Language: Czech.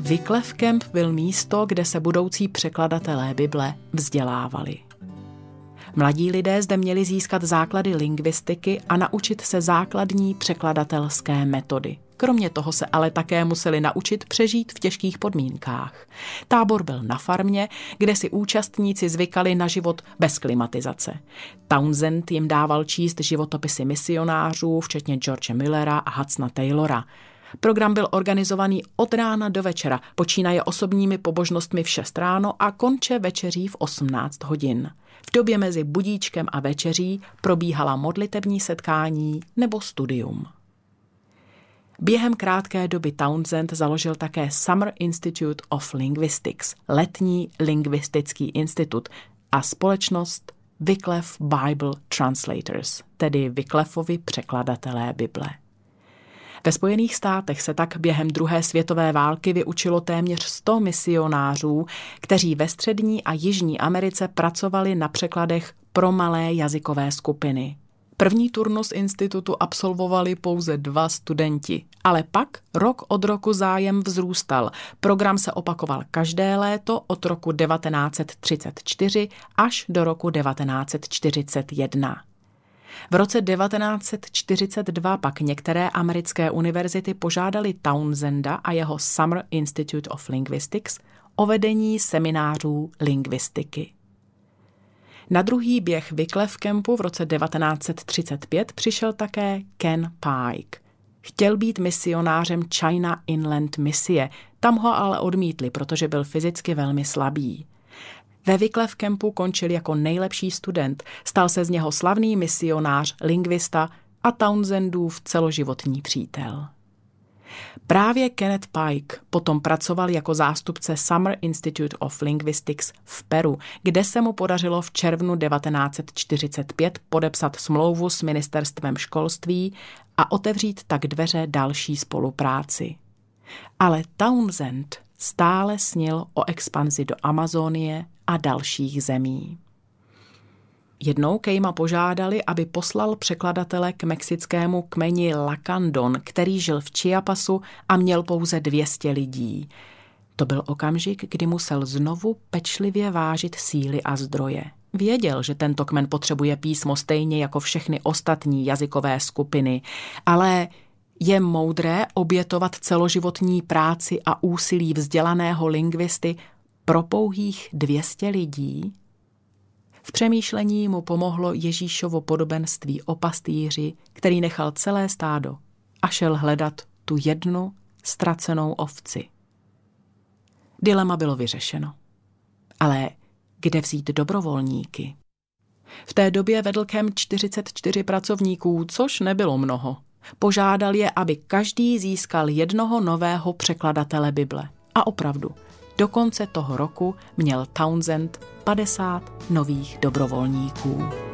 Wycliffe Camp byl místo, kde se budoucí překladatelé Bible vzdělávali. Mladí lidé zde měli získat základy lingvistiky a naučit se základní překladatelské metody. Kromě toho se ale také museli naučit přežít v těžkých podmínkách. Tábor byl na farmě, kde si účastníci zvykali na život bez klimatizace. Townsend jim dával číst životopisy misionářů, včetně George Millera a Hudsona Taylora. Program byl organizovaný od rána do večera, počínaje osobními pobožnostmi v 6 ráno a konče večeří v 18 hodin. V době mezi budíčkem a večeří probíhala modlitební setkání nebo studium. Během krátké doby Townsend založil také Summer Institute of Linguistics, letní lingvistický institut, a společnost Wycliffe Bible Translators, tedy Wycliffeovi překladatelé Bible. Ve Spojených státech se tak během druhé světové války vyučilo téměř 100 misionářů, kteří ve Střední a Jižní Americe pracovali na překladech pro malé jazykové skupiny. První turnus institutu absolvovali pouze 2 studenti, ale pak rok od roku zájem vzrůstal. Program se opakoval každé léto od roku 1934 až do roku 1941. V roce 1942 pak některé americké univerzity požádali Townsenda a jeho Summer Institute of Linguistics o vedení seminářů lingvistiky. Na druhý běh Wycliffe Campu v roce 1935 přišel také Ken Pike. Chtěl být misionářem China Inland misie, tam ho ale odmítli, protože byl fyzicky velmi slabý. Ve Wycliffe Campu končil jako nejlepší student, stal se z něho slavný misionář, lingvista a Townsendův celoživotní přítel. Právě Kenneth Pike potom pracoval jako zástupce Summer Institute of Linguistics v Peru, kde se mu podařilo v červnu 1945 podepsat smlouvu s ministerstvem školství a otevřít tak dveře další spolupráci. Ale Townsend stále snil o expanzi do Amazonie a dalších zemí. Jednou Kejma požádali, aby poslal překladatele k mexickému kmeni Lacandon, který žil v Chiapasu a měl pouze 200 lidí. To byl okamžik, kdy musel znovu pečlivě vážit síly a zdroje. Věděl, že tento kmen potřebuje písmo stejně jako všechny ostatní jazykové skupiny, ale je moudré obětovat celoživotní práci a úsilí vzdělaného lingvisty pro pouhých 200 lidí? V přemýšlení mu pomohlo Ježíšovo podobenství o pastýři, který nechal celé stádo a šel hledat tu jednu ztracenou ovci. Dilema bylo vyřešeno. Ale kde vzít dobrovolníky? V té době vedl Camp 44 pracovníků, což nebylo mnoho. Požádal je, aby každý získal jednoho nového překladatele Bible. A opravdu, do konce toho roku měl Townsend 50 nových dobrovolníků.